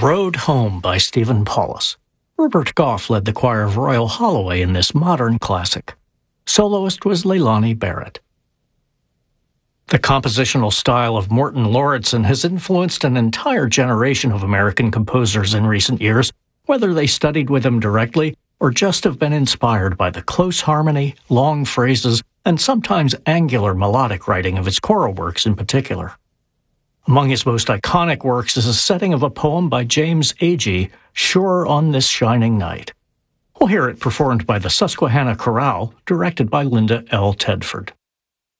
Rode Home by Stephen Paulus. Rupert Goff led the choir of Royal Holloway in this modern classic. Soloist was Leilani Barrett. The compositional style of Morton Lauridsen has influenced an entire generation of American composers in recent years, whether they studied with him directly or just have been inspired by the close harmony, long phrases, and sometimes angular melodic writing of his choral works in particular. Among his most iconic works is a setting of a poem by James Agee, Sure on This Shining Night. We'll hear it performed by the Susquehanna Chorale, directed by Linda L. Tedford.